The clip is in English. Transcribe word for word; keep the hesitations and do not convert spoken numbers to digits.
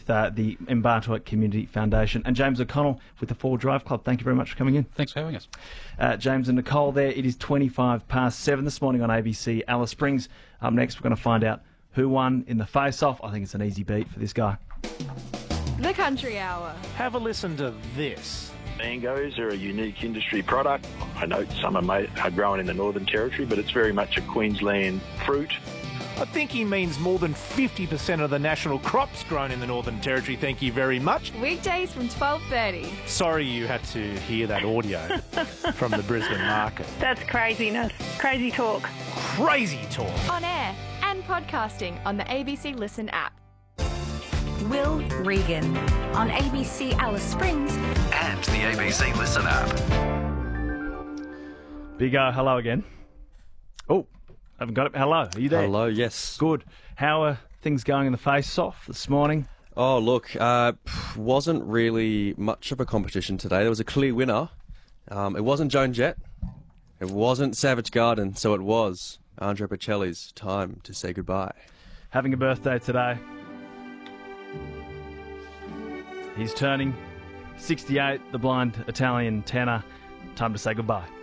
with uh, the Mbartua Community Foundation. And James O'Connell with the Four Drive Club. Thank you very much for coming in. Thanks for having us. Uh, James and Nicole there. It is twenty-five past seven this morning on A B C Alice Springs. Up next, we're going to find out who won in the face-off. I think it's an easy beat for this guy. The Country Hour. Have a listen to this. Mangoes are a unique industry product. I know some are, made, are grown in the Northern Territory, but it's very much a Queensland fruit. I think he means more than fifty percent of the national crops grown in the Northern Territory, thank you very much. Weekdays from twelve thirty. Sorry you had to hear that audio from the Brisbane market. That's craziness. Crazy talk. Crazy talk. On air and podcasting on the A B C Listen app. Will Regan on A B C Alice Springs and the A B C Listen app. Big O, hello again. Oh, haven't got it. Hello, are you there? Hello, yes. Good. How are things going in the face-off this morning? Oh, look, uh, wasn't really much of a competition today. There was a clear winner. Um, it wasn't Joan Jett. It wasn't Savage Garden, so it was Andrea Bocelli's time to say goodbye. Having a birthday today. He's turning sixty-eight, the blind Italian tenor. Time to say goodbye.